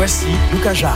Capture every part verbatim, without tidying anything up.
Voici Lucas Jacques.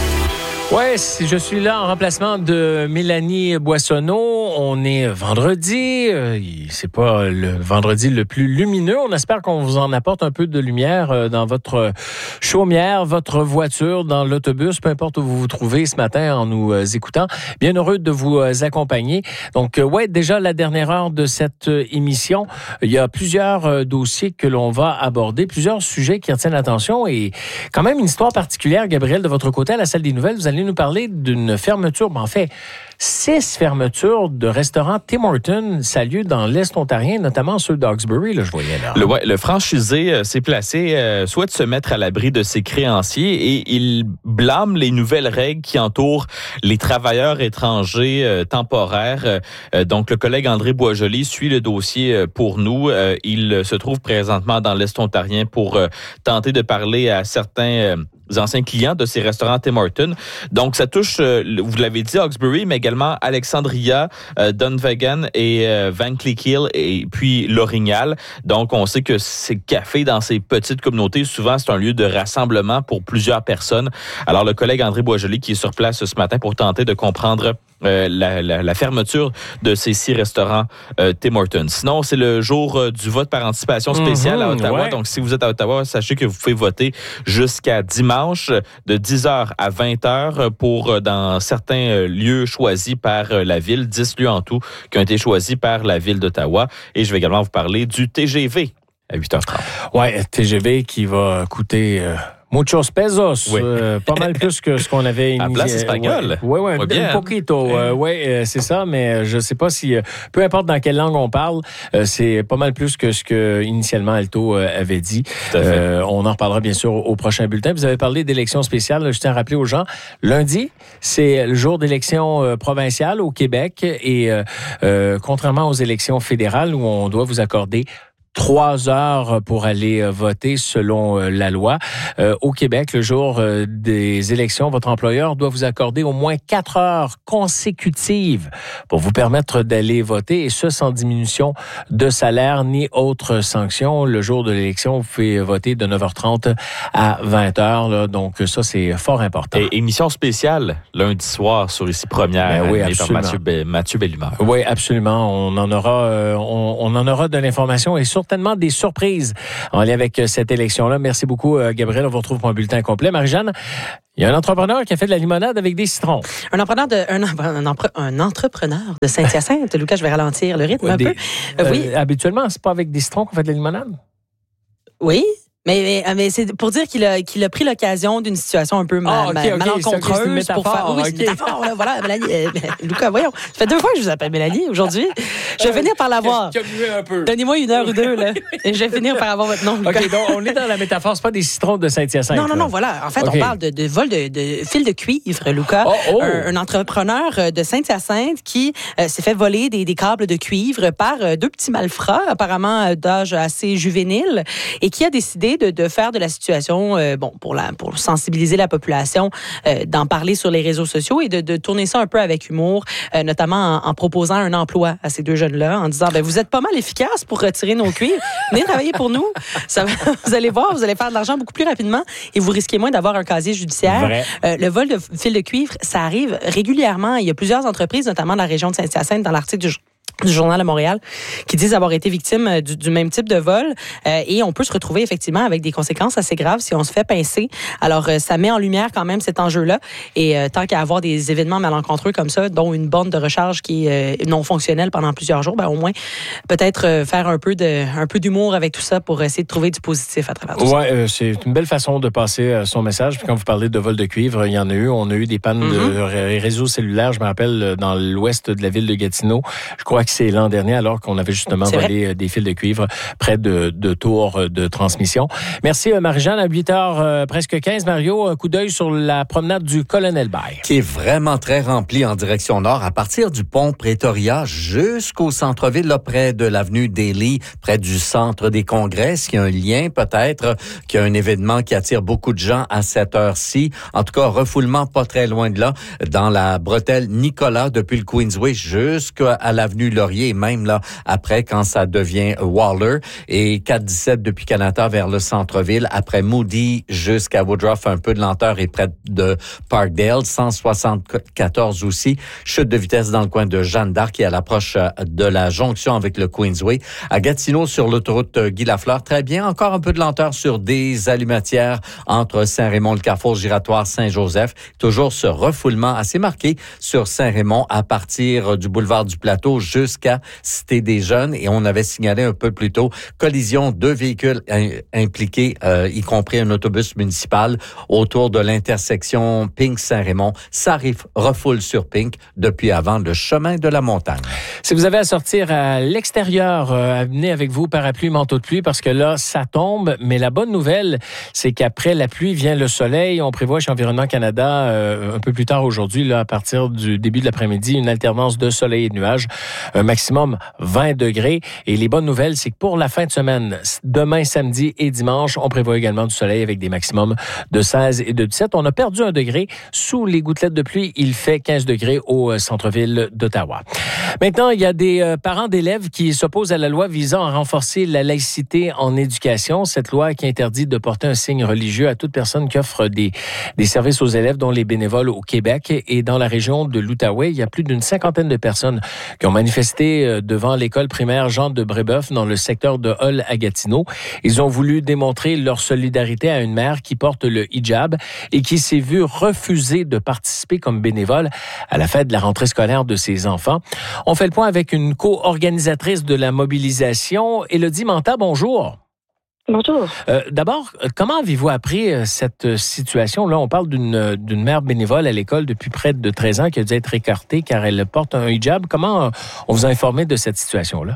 Ouais, je suis là en remplacement de Mélanie Boissonneau. On est vendredi. C'est pas le vendredi le plus lumineux. On espère qu'on vous en apporte un peu de lumière dans votre chaumière, votre voiture, dans l'autobus, peu importe où vous vous trouvez ce matin en nous écoutant. Bien heureux de vous accompagner. Donc, ouais, déjà la dernière heure de cette émission, il y a plusieurs dossiers que l'on va aborder, plusieurs sujets qui retiennent l'attention et quand même une histoire particulière, Gabriel, de votre côté à la salle des nouvelles. Vous allez nous parler d'une fermeture, ben en fait, six fermetures de restaurants Tim Hortons. Ça a lieu dans l'Est ontarien, notamment ceux d'Hawkesbury, là, je voyais là. Le, ouais, le franchisé euh, s'est placé, euh, souhaite se mettre à l'abri de ses créanciers et il blâme les nouvelles règles qui entourent les travailleurs étrangers euh, temporaires. Euh, donc, le collègue André Boisjoli suit le dossier euh, pour nous. Euh, il se trouve présentement dans l'Est ontarien pour euh, tenter de parler à certains... Euh, anciens clients de ces restaurants Tim Hortons. Donc, ça touche, euh, vous l'avez dit, Hawkesbury, mais également Alexandria, euh, Dunvegan et euh, Van Cleek-Hill et puis L'Orignal. Donc, on sait que ces cafés dans ces petites communautés, souvent, c'est un lieu de rassemblement pour plusieurs personnes. Alors, le collègue André Boisjoli qui est sur place ce matin pour tenter de comprendre Euh, la, la, la fermeture de ces six restaurants euh, Tim Hortons. Sinon, c'est le jour euh, du vote par anticipation spécial mm-hmm, à Ottawa. Ouais. Donc, si vous êtes à Ottawa, sachez que vous pouvez voter jusqu'à dimanche de dix heures à vingt heures pour euh, dans certains euh, lieux choisis par euh, la ville, dix lieux en tout qui ont été choisis par la ville d'Ottawa. Et je vais également vous parler du T G V à huit heures trente. Ouais, T G V qui va coûter... Euh... Muchos pesos, oui. euh, pas mal plus que ce qu'on avait initié. À place espagnole. Oui, oui, ouais, un poquito. Oui, euh, ouais, euh, c'est ça, mais je ne sais pas si, euh, peu importe dans quelle langue on parle, euh, c'est pas mal plus que ce que initialement Alto euh, avait dit. Euh, on en reparlera bien sûr au prochain bulletin. Vous avez parlé d'élections spéciales. Je tiens à rappeler aux gens, lundi, c'est le jour d'élections euh, provinciales au Québec et euh, euh, contrairement aux élections fédérales où on doit vous accorder trois heures pour aller voter selon la loi. Euh, au Québec, le jour euh, des élections, votre employeur doit vous accorder au moins quatre heures consécutives pour vous permettre d'aller voter, et ce, sans diminution de salaire ni autre sanction. Le jour de l'élection, vous pouvez voter de neuf heures trente à vingt heures. Là, donc, ça, c'est fort important. Et émission spéciale lundi soir sur Ici Première, ben oui, par Mathieu, Be- Mathieu Bellumeur. Oui, absolument. On en aura, euh, on, on en aura de l'information et sur certainement des surprises en lien avec cette élection-là. Merci beaucoup, Gabriel. On vous retrouve pour un bulletin complet. Marie-Jeanne, il y a un entrepreneur qui a fait de la limonade avec des citrons. Un entrepreneur de, un, un, un entrepreneur de Saint-Hyacinthe. Lucas, je vais ralentir le rythme ouais, un des, peu. Euh, oui. Habituellement, c'est pas avec des citrons qu'on fait de la limonade? Oui. Mais, mais, mais c'est pour dire qu'il a, qu'il a pris l'occasion d'une situation un peu mal, oh, okay, okay. malencontreuse c'est une métaphore, pour faire. Oui, c'est une okay. métaphore. Là, voilà, Mélanie. Euh, Lucas, voyons. Ça fait deux fois que je vous appelle Mélanie aujourd'hui. Je vais euh, finir par l'avoir. Un peu. Donnez-moi une heure ou deux, là. Et je vais finir par avoir votre nom, Lucas. OK, donc on est dans la métaphore. C'est pas des citrons de Saint-Hyacinthe. Non, non, non, voilà. En fait, okay. on parle de, de vol de, de fil de cuivre, Lucas. Oh, oh. Un, un entrepreneur de Saint-Hyacinthe qui euh, s'est fait voler des, des câbles de cuivre par euh, deux petits malfrats, apparemment d'âge assez juvénile, et qui a décidé de, de faire de la situation, euh, bon, pour, la, pour sensibiliser la population, euh, d'en parler sur les réseaux sociaux et de, de tourner ça un peu avec humour, euh, notamment en, en proposant un emploi à ces deux jeunes-là, en disant, ben vous êtes pas mal efficaces pour retirer nos cuivres, venez travailler pour nous, ça, vous allez voir, vous allez faire de l'argent beaucoup plus rapidement et vous risquez moins d'avoir un casier judiciaire. Euh, le vol de fil de cuivre, ça arrive régulièrement. Il y a plusieurs entreprises, notamment dans la région de Saint-Hyacinthe, dans l'article du du Journal de Montréal, qui disent avoir été victimes du, du même type de vol. Euh, et on peut se retrouver effectivement avec des conséquences assez graves si on se fait pincer. Alors, euh, ça met en lumière quand même cet enjeu-là. Et euh, tant qu'à avoir des événements malencontreux comme ça, dont une borne de recharge qui est euh, non fonctionnelle pendant plusieurs jours, ben, au moins, peut-être euh, faire un peu, de, un peu d'humour avec tout ça pour essayer de trouver du positif à travers tout ouais, ça. Euh, c'est une belle façon de passer euh, son message. Puis quand vous parlez de vol de cuivre, il y en a eu. On a eu des pannes mm-hmm. de réseaux cellulaires, je me rappelle, dans l'ouest de la ville de Gatineau. Je crois que c'est l'an dernier, alors qu'on avait justement c'est volé vrai. des fils de cuivre près de, de tours de transmission. Merci Marie-Jeanne. À huit heures euh, presque quinze, Mario, un coup d'œil sur la promenade du Colonel Bay. Qui est vraiment très remplie en direction nord, à partir du pont Pretoria jusqu'au centre-ville, là, près de l'avenue Daly, près du centre des congrès. Est-ce qu'il y a un lien peut-être, qu'il y a un événement qui attire beaucoup de gens à cette heure-ci? En tout cas, refoulement pas très loin de là, dans la bretelle Nicolas, depuis le Queensway jusqu'à l'avenue Laurier, et même là, après, quand ça devient Waller. Et quatre dix-sept depuis Canada vers le centre-ville. Après Moody jusqu'à Woodruff, un peu de lenteur et près de Parkdale. cent soixante-quatorze aussi. Chute de vitesse dans le coin de Jeanne d'Arc et à l'approche de la jonction avec le Queensway. À Gatineau, sur l'autoroute Guy Lafleur, très bien. Encore un peu de lenteur sur des allumatières entre Saint-Raymond, le carrefour giratoire Saint-Joseph. Toujours ce refoulement assez marqué sur Saint-Raymond à partir du boulevard du Plateau jusqu'à Cité des Jeunes. Et on avait signalé un peu plus tôt collision, deux véhicules impliqués, euh, y compris un autobus municipal autour de l'intersection Pink-Saint-Raymond. Ça arrive, refoule sur Pink depuis avant le chemin de la montagne. Si vous avez à sortir à l'extérieur, euh, amenez avec vous parapluie, manteau de pluie, parce que là, ça tombe. Mais la bonne nouvelle, c'est qu'après la pluie vient le soleil. On prévoit chez Environnement Canada, euh, un peu plus tard aujourd'hui, là, à partir du début de l'après-midi, une alternance de soleil et de nuages, un maximum vingt degrés. Et les bonnes nouvelles, c'est que pour la fin de semaine, demain, samedi et dimanche, on prévoit également du soleil avec des maximums de seize et de dix-sept. On a perdu un degré sous les gouttelettes de pluie. Il fait quinze degrés au centre-ville d'Ottawa. Maintenant, il y a des euh, parents d'élèves qui s'opposent à la loi visant à renforcer la laïcité en éducation. Cette loi qui interdit de porter un signe religieux à toute personne qui offre des, des services aux élèves, dont les bénévoles au Québec et dans la région de l'Outaouais. Il y a plus d'une cinquantaine de personnes qui ont manifesté devant l'école primaire Jean de Brébeuf dans le secteur de Hull à Gatineau. Ils ont voulu démontrer leur solidarité à une mère qui porte le hijab et qui s'est vue refuser de participer comme bénévole à la fête de la rentrée scolaire de ses enfants. On fait le point avec une co-organisatrice de la mobilisation, Élodie Manta. Bonjour. Bonjour. Euh, d'abord, comment avez-vous appris euh, cette situation? Là, on parle d'une, d'une mère bénévole à l'école depuis près de treize ans qui a dû être écartée car elle porte un hijab. Comment euh, on vous a informé de cette situation-là?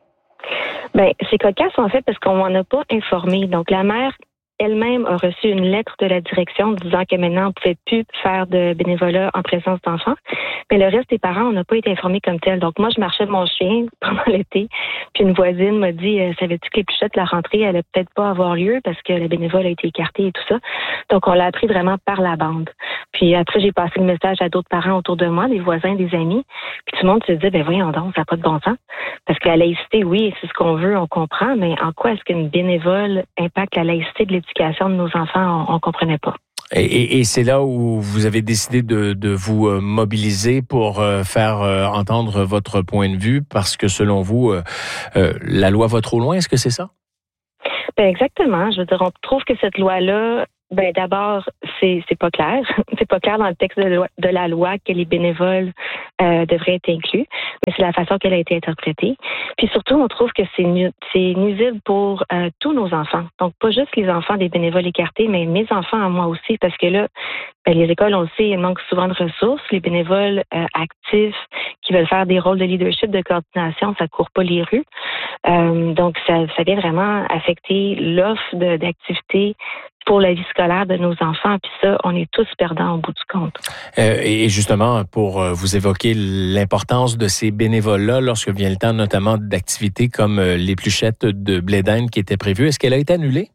Bien, c'est cocasse, en fait, parce qu'on m'en a pas informé. Donc, la mère elle-même a reçu une lettre de la direction disant que maintenant, on ne pouvait plus faire de bénévolat en présence d'enfants. Mais le reste des parents, on n'a pas été informés comme tel. Donc, moi, je marchais mon chien pendant l'été, puis une voisine m'a dit euh, « Savais-tu que les pluchettes de la rentrée allaient peut-être pas avoir lieu parce que le bénévole a été écarté et tout ça? » Donc, on l'a appris vraiment par la bande. Puis après, j'ai passé le message à d'autres parents autour de moi, des voisins, des amis. Puis tout le monde se dit « Ben voyons donc, ça n'a pas de bon sens. » Parce que la laïcité, oui, c'est ce qu'on veut, on comprend, mais en quoi est-ce qu'une bénévole impacte la laïcité de l'éducation de nos enfants? On ne comprenait pas. Et, et, et c'est là où vous avez décidé de, de vous euh, mobiliser pour euh, faire euh, entendre votre point de vue, parce que selon vous, euh, euh, la loi va trop loin. Est-ce que c'est ça? Ben exactement. Je veux dire, on trouve que cette loi-là, ben d'abord, c'est c'est pas clair. C'est pas clair dans le texte de, loi, de la loi que les bénévoles euh, devraient être inclus, mais c'est la façon qu'elle a été interprétée. Puis surtout, on trouve que c'est nu, c'est nuisible pour euh, tous nos enfants. Donc pas juste les enfants des bénévoles écartés, mais mes enfants à moi aussi, parce que là, ben, les écoles, on le sait, elles manquent souvent de ressources. Les bénévoles euh, actifs qui veulent faire des rôles de leadership, de coordination, ça court pas les rues. Euh, donc ça, ça vient vraiment affecter l'offre de, d'activités pour la vie scolaire de nos enfants. Puis ça, on est tous perdants au bout du compte. Euh, et justement, pour euh, vous évoquer l'importance de ces bénévoles-là, lorsque vient le temps notamment d'activités comme euh, l'épluchette de blé d'Inde qui était prévue, est-ce qu'elle a été annulée?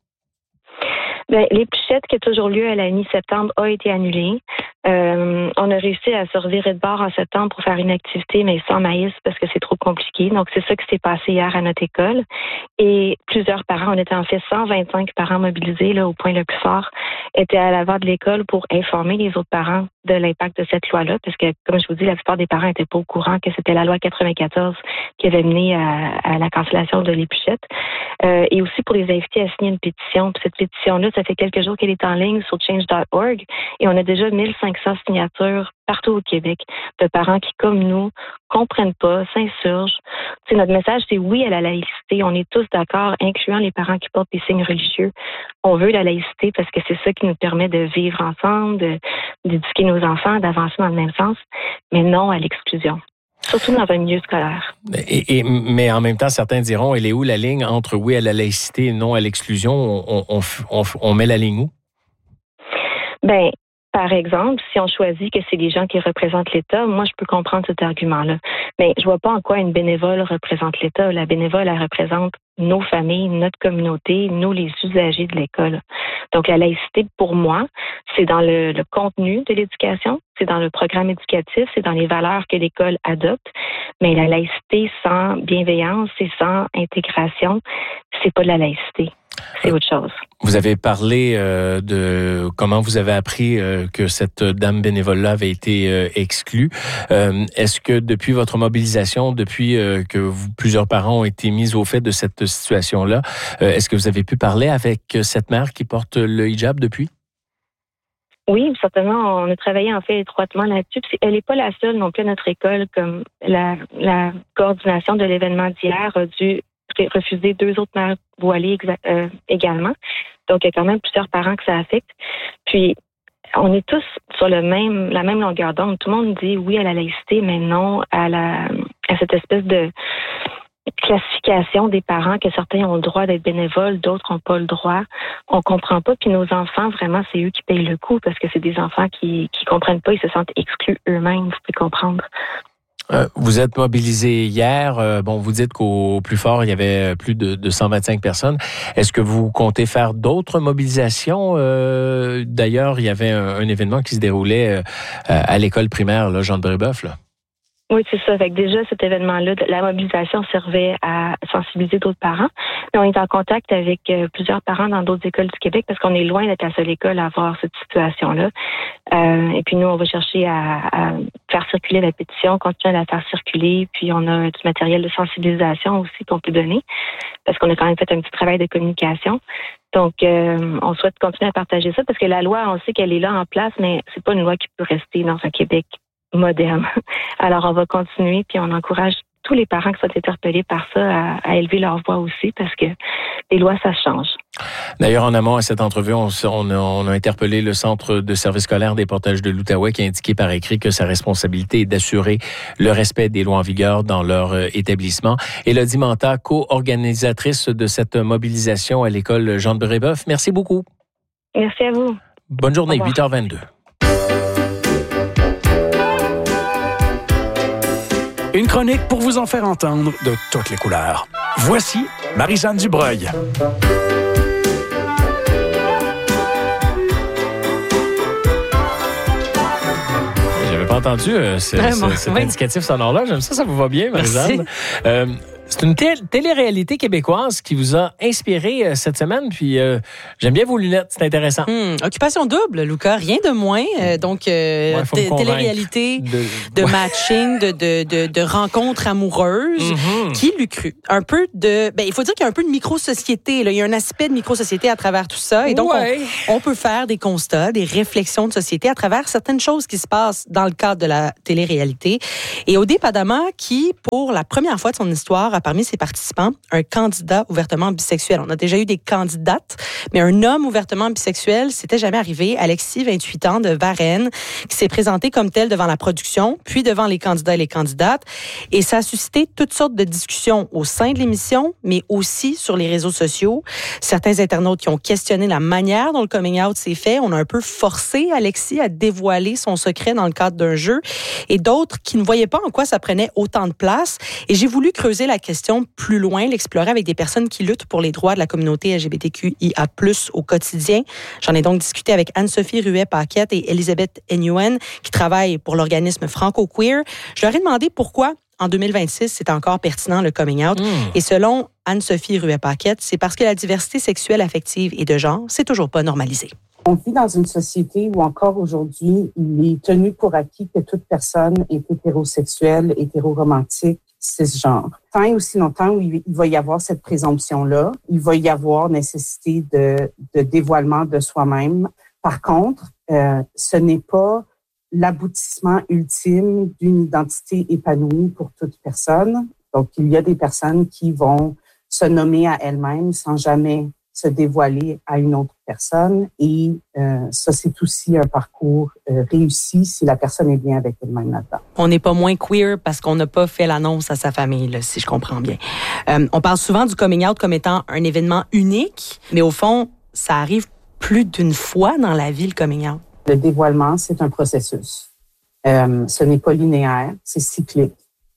Bien, l'épluchette qui a toujours lieu à la mi-septembre a été annulée. Euh, on a réussi à se revirer de bord en septembre pour faire une activité, mais sans maïs parce que c'est trop compliqué. Donc, c'est ça qui s'est passé hier à notre école. Et plusieurs parents, on était en fait cent vingt-cinq parents mobilisés, là, au point le plus fort, étaient à l'avant de l'école pour informer les autres parents de l'impact de cette loi-là. Parce que, comme je vous dis, la plupart des parents n'étaient pas au courant que c'était la loi quatre-vingt-quatorze qui avait mené à, à la cancellation de l'épluchette. Euh, et aussi pour les inviter à signer une pétition. Puis cette pétition-là, ça fait quelques jours qu'elle est en ligne sur change point org et on a déjà mille cinq cents signatures partout au Québec de parents qui, comme nous, comprennent pas, s'insurgent. T'sais, notre message, c'est oui à la laïcité. On est tous d'accord, incluant les parents qui portent des signes religieux. On veut la laïcité parce que c'est ça qui nous permet de vivre ensemble, de, d'éduquer nos enfants, d'avancer dans le même sens, mais non à l'exclusion. Surtout dans un milieu scolaire. Et, et, mais en même temps, certains diront, elle est où la ligne entre oui à la laïcité et non à l'exclusion? On, on, on, on met la ligne où? Ben, par exemple, si on choisit que c'est les gens qui représentent l'État, moi, je peux comprendre cet argument-là. Mais je vois pas en quoi une bénévole représente l'État. La bénévole, elle représente nos familles, notre communauté, nous, les usagers de l'école. Donc, la laïcité, pour moi, c'est dans le, le contenu de l'éducation, c'est dans le programme éducatif, c'est dans les valeurs que l'école adopte. Mais la laïcité sans bienveillance et sans intégration, c'est pas de la laïcité. C'est autre chose. Vous avez parlé euh, de comment vous avez appris euh, que cette dame bénévole-là avait été euh, exclue. Euh, est-ce que depuis votre mobilisation, depuis euh, que vous, plusieurs parents ont été mis au fait de cette situation-là, euh, est-ce que vous avez pu parler avec cette mère qui porte le hijab depuis? Oui, certainement. On a travaillé en fait étroitement là-dessus. Elle n'est pas la seule non plus à notre école, comme la, la coordination de l'événement d'hier a dû refuser deux autres mères voilées exa- euh, également. Donc, il y a quand même plusieurs parents que ça affecte. Puis, on est tous sur le même, la même longueur d'onde. Tout le monde dit oui à la laïcité, mais non à, la, à cette espèce de classification des parents, que certains ont le droit d'être bénévoles, d'autres n'ont pas le droit. On comprend pas. Puis nos enfants, vraiment, c'est eux qui payent le coup parce que c'est des enfants qui qui comprennent pas, ils se sentent exclus eux-mêmes, vous pouvez comprendre. Euh, vous êtes mobilisé hier. Euh, bon, vous dites qu'au plus fort, il y avait plus de, de cent vingt-cinq personnes. Est-ce que vous comptez faire d'autres mobilisations? Euh, d'ailleurs, il y avait un, un événement qui se déroulait euh, à l'école primaire, là, Jean de Brébeuf, là. Oui, c'est ça. Fait que déjà, cet événement-là, la mobilisation servait à sensibiliser d'autres parents. Mais on est en contact avec euh, plusieurs parents dans d'autres écoles du Québec parce qu'on est loin d'être la seule école à avoir cette situation-là. Euh, et puis nous, on va chercher à, à faire circuler la pétition, continuer à la faire circuler. Puis on a du matériel de sensibilisation aussi qu'on peut donner parce qu'on a quand même fait un petit travail de communication. Donc, euh, on souhaite continuer à partager ça parce que la loi, on sait qu'elle est là en place, mais c'est pas une loi qui peut rester dans un Québec moderne. Alors, on va continuer, puis on encourage tous les parents qui sont interpellés par ça à, à élever leur voix aussi, parce que les lois, ça change. D'ailleurs, en amont à cette entrevue, on, on, a, on a interpellé le Centre de service scolaire des portages de l'Outaouais qui a indiqué par écrit que sa responsabilité est d'assurer le respect des lois en vigueur dans leur euh, établissement. Élodie Manta, co-organisatrice de cette mobilisation à l'école Jean de Brébeuf, merci beaucoup. Merci à vous. Bonne journée, huit heures vingt-deux. Une chronique pour vous en faire entendre de toutes les couleurs. Voici Marie-Jeanne Dubreuil. J'avais pas entendu euh, ce, Ouais, ce, bon, cet oui. indicatif sonore-là. J'aime ça, ça vous va bien, Marie-Jeanne. Euh, c'est une té- télé-réalité québécoise qui vous a inspiré euh, cette semaine. Puis euh, j'aime bien vos lunettes, c'est intéressant. Hum, Occupation double, Luca, rien de moins. Euh, donc, euh, Ouais, faut me t- convaincre télé-réalité de, de Ouais. matching, de, de, de, de rencontres amoureuses. Mhm. Qui l'eût cru? Un peu de... Ben, il faut dire qu'il y a un peu de micro-société. Là. Il y a un aspect de micro-société à travers tout ça. Et donc, Ouais. on, on peut faire des constats, des réflexions de société à travers certaines choses qui se passent dans le cadre de la télé-réalité. Et Odé Padama, qui, pour la première fois de son histoire, a parmi ses participants un candidat ouvertement bisexuel. On a déjà eu des candidates, mais un homme ouvertement bisexuel, c'était jamais arrivé. Alexis, vingt-huit ans, de Varennes, qui s'est présenté comme tel devant la production, puis devant les candidats et les candidates. Et ça a suscité toutes sortes de discussions au sein de l'émission, mais aussi sur les réseaux sociaux. Certains internautes qui ont questionné la manière dont le coming out s'est fait. On a un peu forcé Alexis à dévoiler son secret dans le cadre d'un jeu. Et d'autres qui ne voyaient pas en quoi ça prenait autant de place. Et j'ai voulu creuser la question plus loin, l'explorer avec des personnes qui luttent pour les droits de la communauté L G B T Q I A plus, au quotidien. J'en ai donc discuté avec Anne-Sophie Ruet-Paquette et Elisabeth Nguyen, qui travaillent pour l'organisme Franco-Queer. Je leur ai demandé pourquoi, en deux mille vingt-six, c'est encore pertinent le coming out. Mmh. Et selon Anne-Sophie Ruet-Paquette, c'est parce que la diversité sexuelle, affective et de genre, c'est toujours pas normalisé. On vit dans une société où encore aujourd'hui, il est tenu pour acquis que toute personne est hétérosexuelle, hétéroromantique, cisgenre. Tant et aussi longtemps où il va y avoir cette présomption-là, il va y avoir nécessité de, de dévoilement de soi-même. Par contre, euh, ce n'est pas l'aboutissement ultime d'une identité épanouie pour toute personne. Donc, il y a des personnes qui vont se nommer à elles-mêmes sans jamais se dévoiler à une autre personne. Et euh, ça, c'est aussi un parcours euh, réussi si la personne est bien avec elle-même là-dedans. On n'est pas moins queer parce qu'on n'a pas fait l'annonce à sa famille, là, si je comprends bien. Euh, on parle souvent du coming out comme étant un événement unique, mais au fond, ça arrive plus d'une fois dans la vie, le coming out. Le dévoilement, c'est un processus. Euh, ce n'est pas linéaire, c'est cyclique.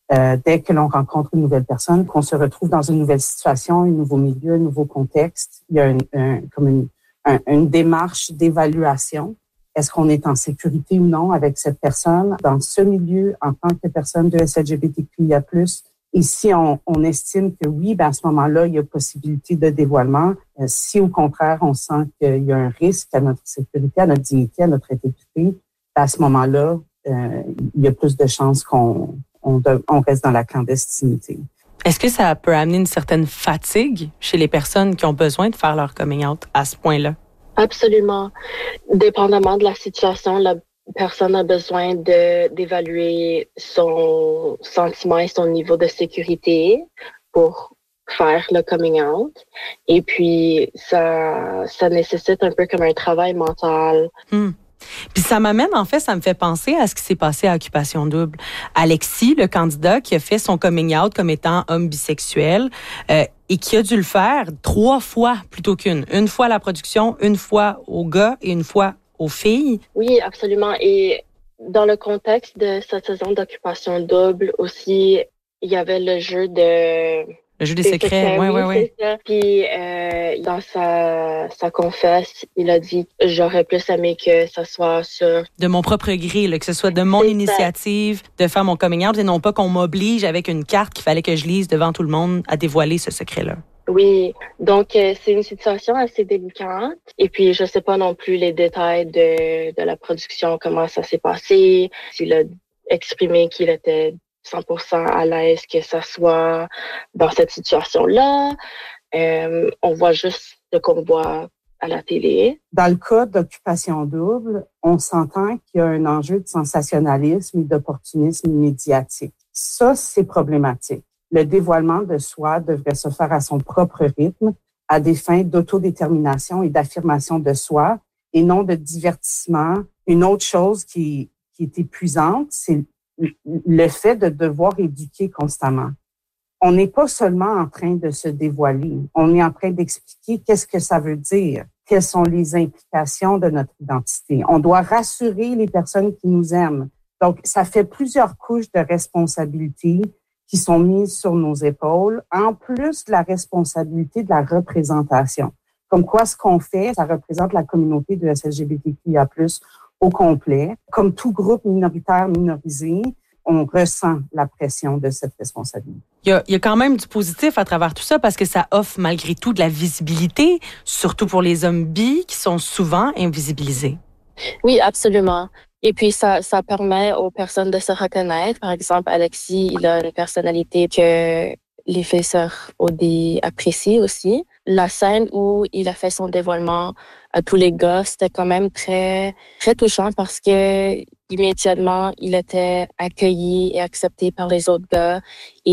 Euh, dès que l'on rencontre une nouvelle personne, qu'on se retrouve dans une nouvelle situation, un nouveau milieu, un nouveau contexte, il y a une, un, comme une, un, une démarche d'évaluation. Est-ce qu'on est en sécurité ou non avec cette personne dans ce milieu en tant que personne de L G B T Q I A plus? Et si on, on estime que oui, ben à ce moment-là, il y a possibilité de dévoilement. Euh, si au contraire, on sent qu'il y a un risque à notre sécurité, à notre dignité, à notre intégrité, ben à ce moment-là, euh, il y a plus de chances qu'on on, de, on reste dans la clandestinité. Est-ce que ça peut amener une certaine fatigue chez les personnes qui ont besoin de faire leur coming out à ce point-là? Absolument. Dépendamment de la situation, la personne a besoin de d'évaluer son sentiment et son niveau de sécurité pour faire le coming out. Et puis, ça, ça nécessite un peu comme un travail mental. Hmm. Puis ça m'amène, en fait, ça me fait penser à ce qui s'est passé à Occupation Double. Alexis, le candidat qui a fait son coming out comme étant homme bisexuel euh, et qui a dû le faire trois fois plutôt qu'une. Une fois à la production, une fois aux gars et une fois aux filles. Oui, absolument. Et dans le contexte de cette saison d'Occupation Double aussi, il y avait le jeu de... Le jeu des, des secrets, oui, oui, oui. Puis euh, dans sa, sa confesse, il a dit « J'aurais plus aimé que ça soit sur... » De mon propre gré, là, que ce soit de mon initiative de faire mon coming out et non pas qu'on m'oblige avec une carte qu'il fallait que je lise devant tout le monde à dévoiler ce secret-là. Oui, donc euh, c'est une situation assez délicate. Et puis, je sais pas non plus les détails de, de la production, comment ça s'est passé, s'il a exprimé qu'il était cent pour cent à l'aise que ça soit dans cette situation-là. Euh, on voit juste ce qu'on voit à la télé. Dans le cas d'Occupation Double, on s'entend qu'il y a un enjeu de sensationnalisme et d'opportunisme médiatique. Ça, c'est problématique. Le dévoilement de soi devrait se faire à son propre rythme, à des fins d'autodétermination et d'affirmation de soi, et non de divertissement. Une autre chose qui, qui est épuisante, c'est le fait de devoir éduquer constamment. On n'est pas seulement en train de se dévoiler, on est en train d'expliquer qu'est-ce que ça veut dire, quelles sont les implications de notre identité. On doit rassurer les personnes qui nous aiment. Donc, ça fait plusieurs couches de responsabilité qui sont mises sur nos épaules, en plus de la responsabilité de la représentation. Comme quoi, ce qu'on fait, ça représente la communauté de L G B T Q I A plus, au complet. Comme tout groupe minoritaire minorisé, on ressent la pression de cette responsabilité. Il y a, il y a quand même du positif à travers tout ça parce que ça offre malgré tout de la visibilité, surtout pour les hommes bi qui sont souvent invisibilisés. Oui, absolument. Et puis, ça, ça permet aux personnes de se reconnaître. Par exemple, Alexis, il a une personnalité que les faiseurs O D apprécient aussi. La scène où il a fait son dévoilement à tous les gars, c'était quand même très, très touchant parce que immédiatement, il était accueilli et accepté par les autres gars et